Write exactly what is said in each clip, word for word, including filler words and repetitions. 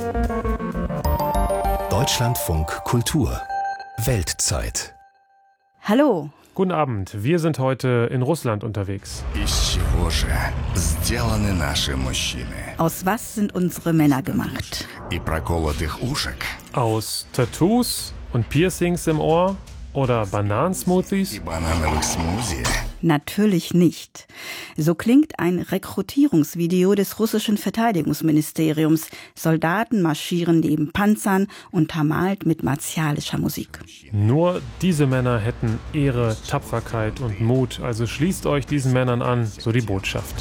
Deutschlandfunk Kultur Weltzeit. Hallo. Guten Abend, wir sind heute in Russland unterwegs. Aus was sind unsere Männer gemacht? Aus Tattoos und Piercings im Ohr oder Bananensmoothies? Natürlich nicht. So klingt ein Rekrutierungsvideo des russischen Verteidigungsministeriums. Soldaten marschieren neben Panzern, untermalt mit martialischer Musik. Nur diese Männer hätten Ehre, Tapferkeit und Mut. Also schließt euch diesen Männern an, so die Botschaft.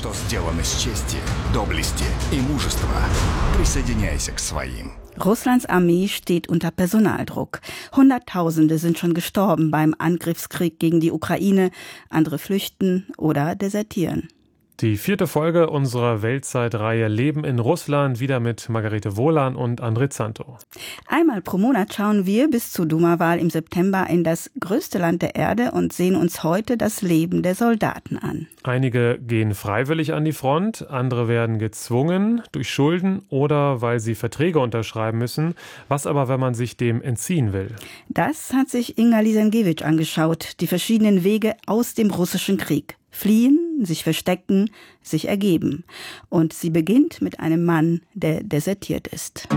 Russlands Armee steht unter Personaldruck. Hunderttausende sind schon gestorben beim Angriffskrieg gegen die Ukraine. Andere flüchten oder desertieren. Die vierte Folge unserer Weltzeitreihe Leben in Russland, wieder mit Margarete Wohlan und André Zanto. Einmal pro Monat schauen wir bis zur Duma-Wahl im September in das größte Land der Erde und sehen uns heute das Leben der Soldaten an. Einige gehen freiwillig an die Front, andere werden gezwungen durch Schulden oder weil sie Verträge unterschreiben müssen. Was aber, wenn man sich dem entziehen will? Das hat sich Inga Lisenkiewicz angeschaut, die verschiedenen Wege aus dem russischen Krieg. Fliehen, sich verstecken, sich ergeben. Und sie beginnt mit einem Mann, der desertiert ist.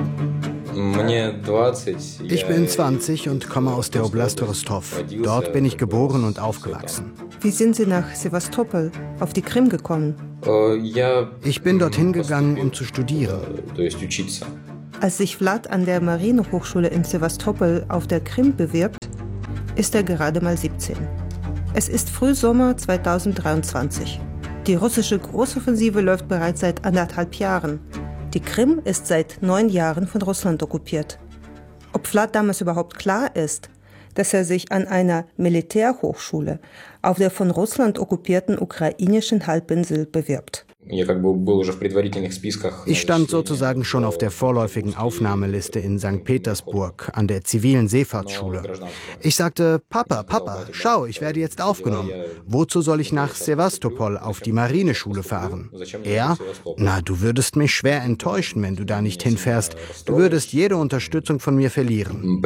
Ich bin zwanzig und komme aus der Oblast Rostov. Dort bin ich geboren und aufgewachsen. Wie sind Sie nach Sewastopol, auf die Krim gekommen? Ich bin dorthin gegangen, um zu studieren. Als sich Vlad an der Marinehochschule in Sewastopol auf der Krim bewirbt, ist er gerade mal siebzehn. Es ist Frühsommer zweitausenddreiundzwanzig. Die russische Großoffensive läuft bereits seit anderthalb Jahren. Die Krim ist seit neun Jahren von Russland okkupiert. Ob Vlad damals überhaupt klar ist, dass er sich an einer Militärhochschule auf der von Russland okkupierten ukrainischen Halbinsel bewirbt? Ich stand sozusagen schon auf der vorläufigen Aufnahmeliste in Sankt Petersburg an der zivilen Seefahrtsschule. Ich sagte, Papa, Papa, schau, ich werde jetzt aufgenommen. Wozu soll ich nach Sewastopol auf die Marineschule fahren? Er, na, du würdest mich schwer enttäuschen, wenn du da nicht hinfährst. Du würdest jede Unterstützung von mir verlieren.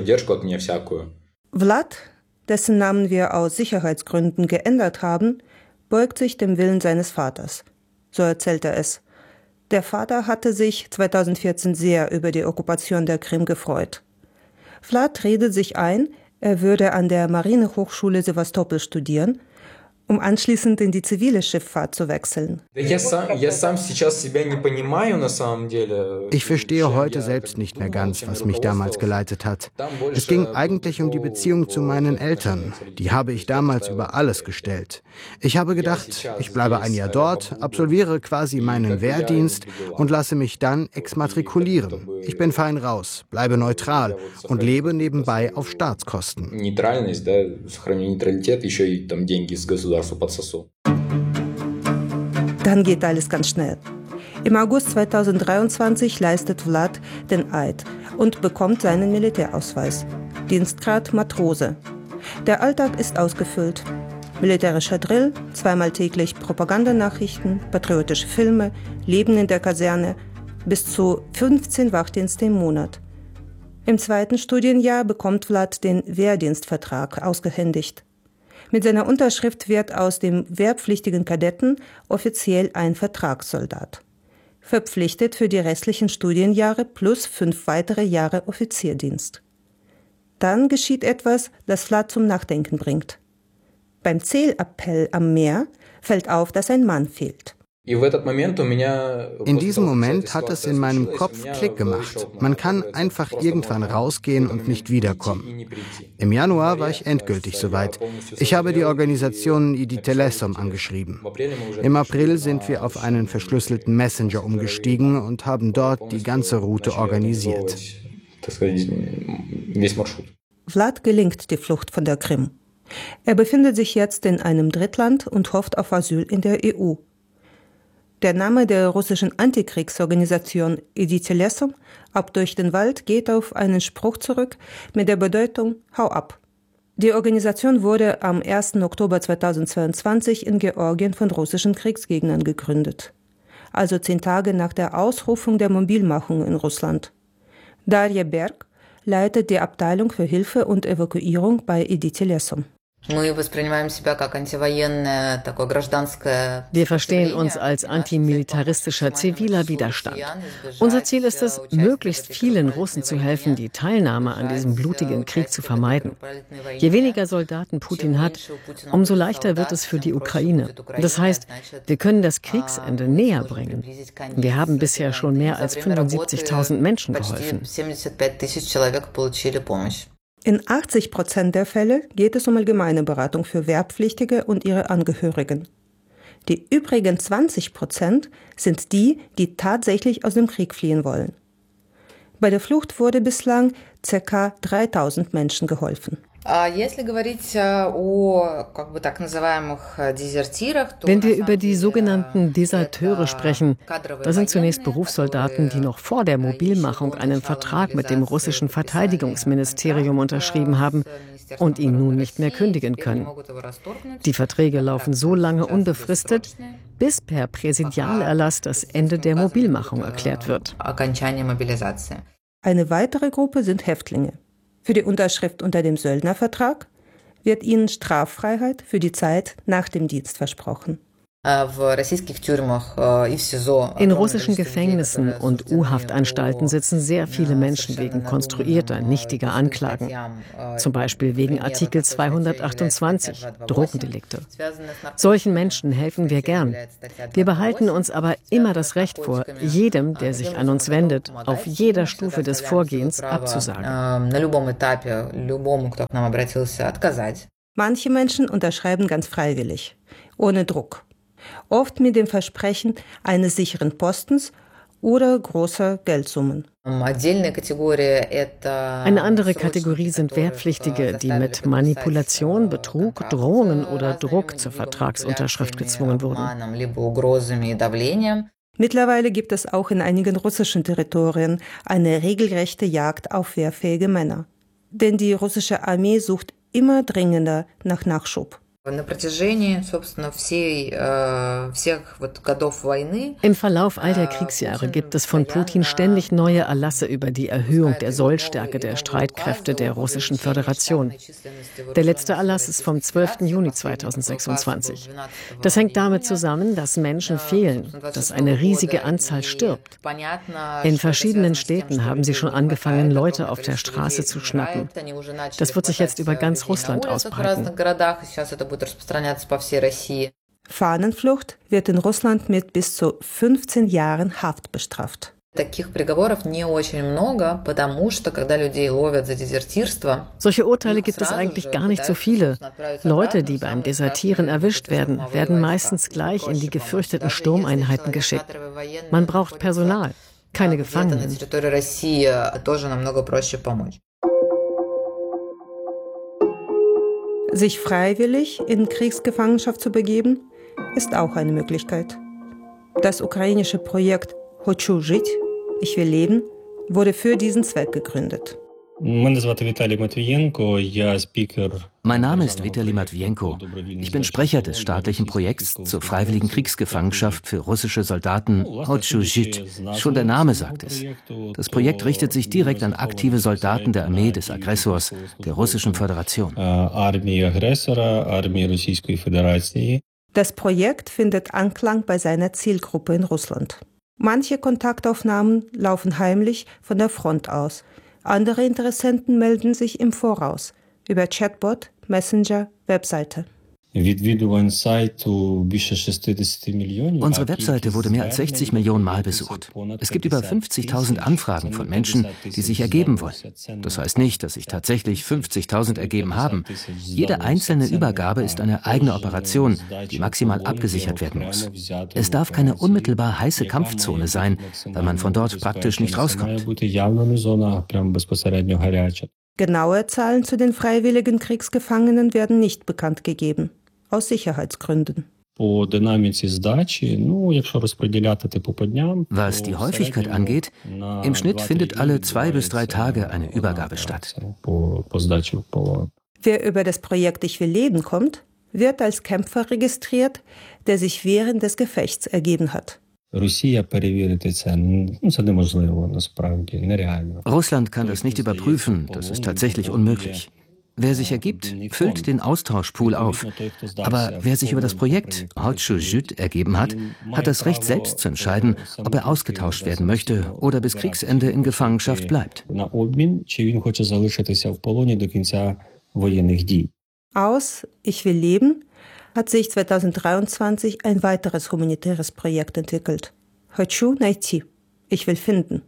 Vlad, dessen Namen wir aus Sicherheitsgründen geändert haben, beugt sich dem Willen seines Vaters. So erzählt er es. Der Vater hatte sich zweitausendvierzehn sehr über die Okkupation der Krim gefreut. Vlad redet sich ein, er würde an der Marinehochschule Sewastopol studieren, um anschließend in die zivile Schifffahrt zu wechseln. Ich verstehe heute selbst nicht mehr ganz, was mich damals geleitet hat. Es ging eigentlich um die Beziehung zu meinen Eltern. Die habe ich damals über alles gestellt. Ich habe gedacht, ich bleibe ein Jahr dort, absolviere quasi meinen Wehrdienst und lasse mich dann exmatrikulieren. Ich bin fein raus, bleibe neutral und lebe nebenbei auf Staatskosten. Dann geht alles ganz schnell. Im August zweitausenddreiundzwanzig leistet Vlad den Eid und bekommt seinen Militärausweis. Dienstgrad Matrose. Der Alltag ist ausgefüllt. Militärischer Drill, zweimal täglich Propagandanachrichten, patriotische Filme, Leben in der Kaserne, bis zu fünfzehn Wachdienste im Monat. Im zweiten Studienjahr bekommt Vlad den Wehrdienstvertrag ausgehändigt. Mit seiner Unterschrift wird aus dem wehrpflichtigen Kadetten offiziell ein Vertragssoldat. Verpflichtet für die restlichen Studienjahre plus fünf weitere Jahre Offizierdienst. Dann geschieht etwas, das Vlad zum Nachdenken bringt. Beim Zählappell am Meer fällt auf, dass ein Mann fehlt. In diesem Moment hat es in meinem Kopf Klick gemacht. Man kann einfach irgendwann rausgehen und nicht wiederkommen. Im Januar war ich endgültig soweit. Ich habe die Organisation I D Telesom angeschrieben. Im April sind wir auf einen verschlüsselten Messenger umgestiegen und haben dort die ganze Route organisiert. Vlad gelingt die Flucht von der Krim. Er befindet sich jetzt in einem Drittland und hofft auf Asyl in der E U. Der Name der russischen Antikriegsorganisation I D Telesom, ab durch den Wald, geht auf einen Spruch zurück mit der Bedeutung „Hau ab“. Die Organisation wurde am ersten Oktober zweitausendzweiundzwanzig in Georgien von russischen Kriegsgegnern gegründet. also zehn Tage nach der Ausrufung der Mobilmachung in Russland. Darja Berg leitet die Abteilung für Hilfe und Evakuierung bei Iditi Lesom. Wir verstehen uns als antimilitaristischer ziviler Widerstand. Unser Ziel ist es, möglichst vielen Russen zu helfen, die Teilnahme an diesem blutigen Krieg zu vermeiden. Je weniger Soldaten Putin hat, umso leichter wird es für die Ukraine. Das heißt, wir können das Kriegsende näher bringen. Wir haben bisher schon mehr als fünfundsiebzigtausend Menschen geholfen. In achtzig Prozent der Fälle geht es um allgemeine Beratung für Wehrpflichtige und ihre Angehörigen. Die übrigen zwanzig Prozent sind die, die tatsächlich aus dem Krieg fliehen wollen. Bei der Flucht wurde bislang ca. dreitausend Menschen geholfen. Wenn wir über die sogenannten Deserteure sprechen, das sind zunächst Berufssoldaten, die noch vor der Mobilmachung einen Vertrag mit dem russischen Verteidigungsministerium unterschrieben haben und ihn nun nicht mehr kündigen können. Die Verträge laufen so lange unbefristet, bis per Präsidialerlass das Ende der Mobilmachung erklärt wird. Eine weitere Gruppe sind Häftlinge. Für die Unterschrift unter dem Söldnervertrag wird ihnen Straffreiheit für die Zeit nach dem Dienst versprochen. In russischen Gefängnissen und U-Haftanstalten sitzen sehr viele Menschen wegen konstruierter, nichtiger Anklagen. Zum Beispiel wegen Artikel zweihundertachtundzwanzig, Drogendelikte. Solchen Menschen helfen wir gern. Wir behalten uns aber immer das Recht vor, jedem, der sich an uns wendet, auf jeder Stufe des Vorgehens abzusagen. Manche Menschen unterschreiben ganz freiwillig, ohne Druck. Oft mit dem Versprechen eines sicheren Postens oder großer Geldsummen. Eine andere Kategorie sind Wehrpflichtige, die mit Manipulation, Betrug, Drohungen oder Druck zur Vertragsunterschrift gezwungen wurden. Mittlerweile gibt es auch in einigen russischen Territorien eine regelrechte Jagd auf wehrfähige Männer. Denn die russische Armee sucht immer dringender nach Nachschub. Im Verlauf all der Kriegsjahre gibt es von Putin ständig neue Erlasse über die Erhöhung der Sollstärke der Streitkräfte der Russischen Föderation. Der letzte Erlass ist vom zwölften Juni zweitausendsechsundzwanzig. Das hängt damit zusammen, dass Menschen fehlen, dass eine riesige Anzahl stirbt. In verschiedenen Städten haben sie schon angefangen, Leute auf der Straße zu schnappen. Das wird sich jetzt über ganz Russland ausbreiten. Fahnenflucht wird in Russland mit bis zu fünfzehn Jahren Haft bestraft. Solche Urteile gibt es eigentlich gar nicht so viele. Leute, die beim Desertieren erwischt werden, werden meistens gleich in die gefürchteten Sturmeinheiten geschickt. Man braucht Personal, keine Gefangenen. Sich freiwillig in Kriegsgefangenschaft zu begeben, ist auch eine Möglichkeit. Das ukrainische Projekt Хочу жить, ich will leben, wurde für diesen Zweck gegründet. Mein Name ist Vitali Matwienko. Ich bin Sprecher des staatlichen Projekts zur freiwilligen Kriegsgefangenschaft für russische Soldaten Хочу жить. Schon der Name sagt es. Das Projekt richtet sich direkt an aktive Soldaten der Armee des Aggressors, der Russischen Föderation. Das Projekt findet Anklang bei seiner Zielgruppe in Russland. Manche Kontaktaufnahmen laufen heimlich von der Front aus. Andere Interessenten melden sich im Voraus über Chatbot, Messenger, Webseite. Unsere Webseite wurde mehr als sechzig Millionen Mal besucht. Es gibt über fünfzigtausend Anfragen von Menschen, die sich ergeben wollen. Das heißt nicht, dass sich tatsächlich fünfzigtausend ergeben haben. Jede einzelne Übergabe ist eine eigene Operation, die maximal abgesichert werden muss. Es darf keine unmittelbar heiße Kampfzone sein, weil man von dort praktisch nicht rauskommt. Genaue Zahlen zu den freiwilligen Kriegsgefangenen werden nicht bekannt gegeben, aus Sicherheitsgründen. Was die Häufigkeit angeht, im Schnitt findet alle zwei bis drei Tage eine Übergabe statt. Wer über das Projekt Ich will leben kommt, wird als Kämpfer registriert, der sich während des Gefechts ergeben hat. Russland kann das nicht überprüfen, das ist tatsächlich unmöglich. Wer sich ergibt, füllt den Austauschpool auf. Aber wer sich über das Projekt Hochschuljüt ergeben hat, hat das Recht, selbst zu entscheiden, ob er ausgetauscht werden möchte oder bis Kriegsende in Gefangenschaft bleibt. Aus Ich will leben hat sich zweitausenddreiundzwanzig ein weiteres humanitäres Projekt entwickelt. Хочу найти. Ich will finden.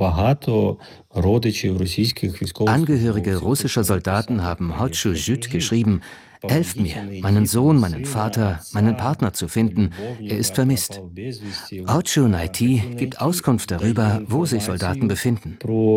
Angehörige russischer Soldaten haben Hochschuljüt geschrieben: Helft mir, meinen Sohn, meinen Vater, meinen Partner zu finden. Er ist vermisst. Hochschuljüt gibt Auskunft darüber, wo sich Soldaten befinden.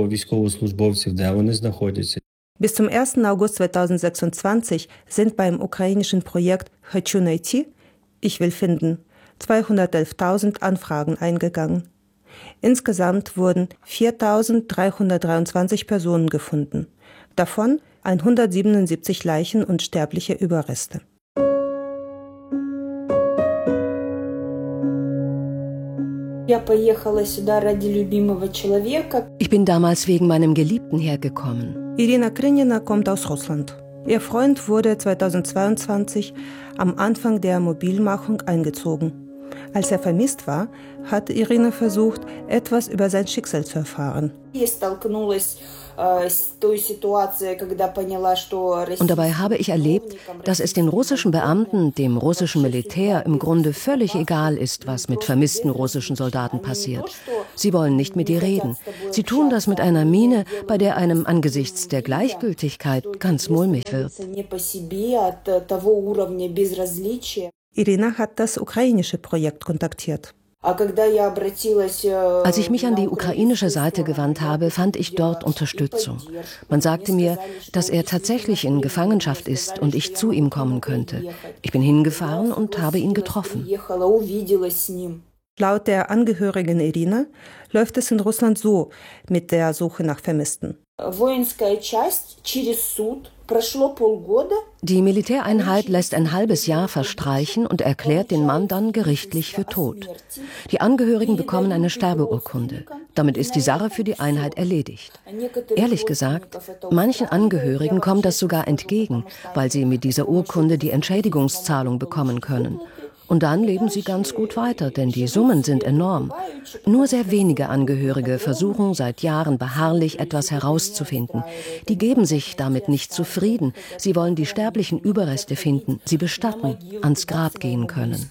Bis zum ersten August zweitausendsechsundzwanzig sind beim ukrainischen Projekt Хочу найти, ich will finden, zweihundertelftausend Anfragen eingegangen. Insgesamt wurden viertausenddreihundertdreiundzwanzig Personen gefunden, davon hundertsiebenundsiebzig Leichen und sterbliche Überreste. Ich bin damals wegen meinem Geliebten hergekommen. Irina Krynina kommt aus Russland. Ihr Freund wurde zweitausendzweiundzwanzig am Anfang der Mobilmachung eingezogen. Als er vermisst war, hat Irina versucht, etwas über sein Schicksal zu erfahren. Und dabei habe ich erlebt, dass es den russischen Beamten, dem russischen Militär im Grunde völlig egal ist, was mit vermissten russischen Soldaten passiert. Sie wollen nicht mit dir reden. Sie tun das mit einer Miene, bei der einem angesichts der Gleichgültigkeit ganz mulmig wird. Irina hat das ukrainische Projekt kontaktiert. Als ich mich an die ukrainische Seite gewandt habe, fand ich dort Unterstützung. Man sagte mir, dass er tatsächlich in Gefangenschaft ist und ich zu ihm kommen könnte. Ich bin hingefahren und habe ihn getroffen. Laut der Angehörigen Irina läuft es in Russland so mit der Suche nach Vermissten. Die Militäreinheit lässt ein halbes Jahr verstreichen und erklärt den Mann dann gerichtlich für tot. Die Angehörigen bekommen eine Sterbeurkunde. Damit ist die Sache für die Einheit erledigt. Ehrlich gesagt, manchen Angehörigen kommt das sogar entgegen, weil sie mit dieser Urkunde die Entschädigungszahlung bekommen können. Und dann leben sie ganz gut weiter, denn die Summen sind enorm. Nur sehr wenige Angehörige versuchen seit Jahren beharrlich etwas herauszufinden. Die geben sich damit nicht zufrieden. Sie wollen die sterblichen Überreste finden, sie bestatten, ans Grab gehen können.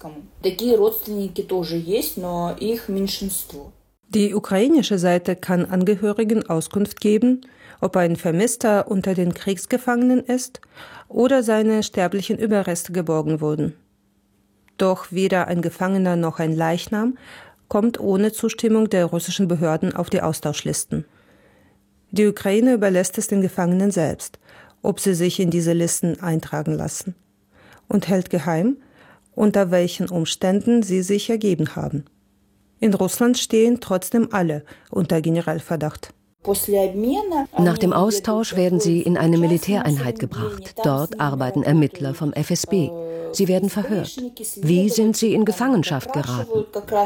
Die ukrainische Seite kann Angehörigen Auskunft geben, ob ein Vermisster unter den Kriegsgefangenen ist oder seine sterblichen Überreste geborgen wurden. Doch weder ein Gefangener noch ein Leichnam kommt ohne Zustimmung der russischen Behörden auf die Austauschlisten. Die Ukraine überlässt es den Gefangenen selbst, ob sie sich in diese Listen eintragen lassen, und hält geheim, unter welchen Umständen sie sich ergeben haben. In Russland stehen trotzdem alle unter Generalverdacht. Nach dem Austausch werden sie in eine Militäreinheit gebracht. Dort arbeiten Ermittler vom F S B. Sie werden verhört. Wie sind sie in Gefangenschaft geraten?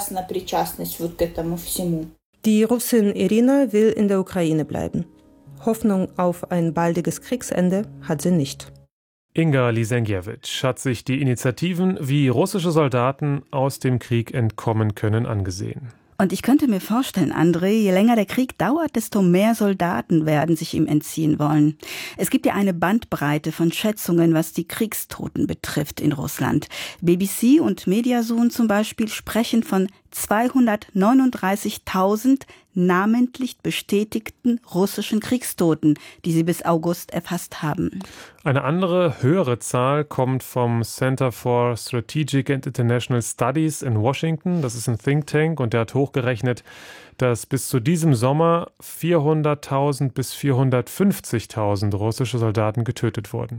Die Russin Irina will in der Ukraine bleiben. Hoffnung auf ein baldiges Kriegsende hat sie nicht. Inga Lisenkiewicz hat sich die Initiativen, wie russische Soldaten aus dem Krieg entkommen können, angesehen. Und ich könnte mir vorstellen, André, je länger der Krieg dauert, desto mehr Soldaten werden sich ihm entziehen wollen. Es gibt ja eine Bandbreite von Schätzungen, was die Kriegstoten betrifft in Russland. B B C und Mediasun zum Beispiel sprechen von zweihundertneununddreißigtausend namentlich bestätigten russischen Kriegstoten, die sie bis August erfasst haben. Eine andere, höhere Zahl kommt vom Center for Strategic and International Studies in Washington. Das ist ein Think Tank und der hat hochgerechnet, dass bis zu diesem Sommer vierhunderttausend bis vierhundertfünfzigtausend russische Soldaten getötet wurden.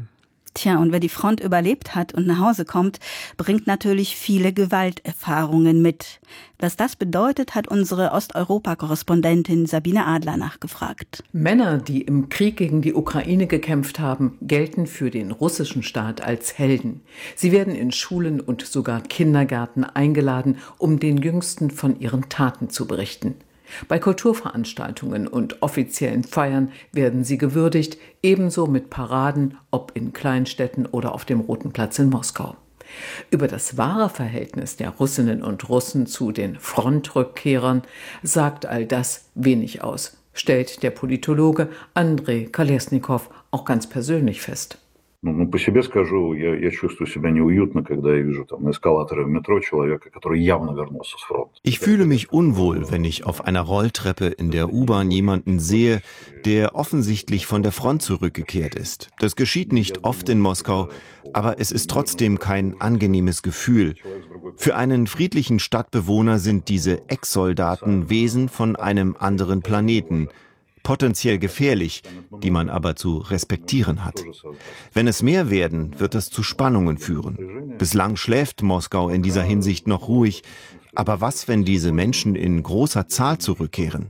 Tja, und wer die Front überlebt hat und nach Hause kommt, bringt natürlich viele Gewalterfahrungen mit. Was das bedeutet, hat unsere Osteuropa-Korrespondentin Sabine Adler nachgefragt. Männer, die im Krieg gegen die Ukraine gekämpft haben, gelten für den russischen Staat als Helden. Sie werden in Schulen und sogar Kindergärten eingeladen, um den Jüngsten von ihren Taten zu berichten. Bei Kulturveranstaltungen und offiziellen Feiern werden sie gewürdigt, ebenso mit Paraden, ob in Kleinstädten oder auf dem Roten Platz in Moskau. Über das wahre Verhältnis der Russinnen und Russen zu den Frontrückkehrern sagt all das wenig aus, stellt der Politologe Andrei Kolesnikow auch ganz persönlich fest. Ну, по себе скажу, я, я чувствую себя неуютно, когда я вижу там на эскалаторе в метро человека, который явно вернулся с фронта. Ich fühle mich unwohl, wenn ich auf einer Rolltreppe in der U-Bahn jemanden sehe, der offensichtlich von der Front zurückgekehrt ist. Das geschieht nicht oft in Moskau, aber es ist trotzdem kein angenehmes Gefühl. Für einen friedlichen Stadtbewohner sind diese Ex-Soldaten Wesen von einem anderen Planeten. Potenziell gefährlich, die man aber zu respektieren hat. Wenn es mehr werden, wird es zu Spannungen führen. Bislang schläft Moskau in dieser Hinsicht noch ruhig. Aber was, wenn diese Menschen in großer Zahl zurückkehren?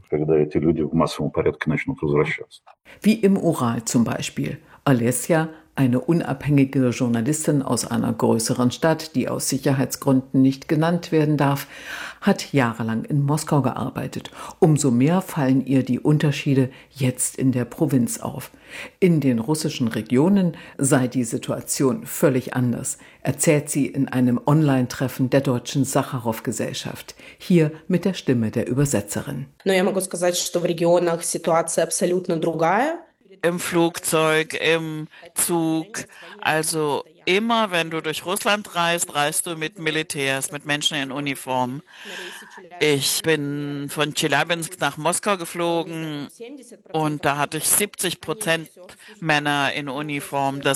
Wie im Ural zum Beispiel. Alessia, eine unabhängige Journalistin aus einer größeren Stadt, die aus Sicherheitsgründen nicht genannt werden darf, hat jahrelang in Moskau gearbeitet. Umso mehr fallen ihr die Unterschiede jetzt in der Provinz auf. In den russischen Regionen sei die Situation völlig anders, erzählt sie in einem Online-Treffen der Deutschen Sacharow-Gesellschaft. Hier mit der Stimme der Übersetzerin. Im Flugzeug, im Zug, also immer, wenn du durch Russland reist, reist du mit Militärs, mit Menschen in Uniform. Ich bin von Tscheljabinsk nach Moskau geflogen und da hatte ich siebzig Prozent Männer in Uniform. Das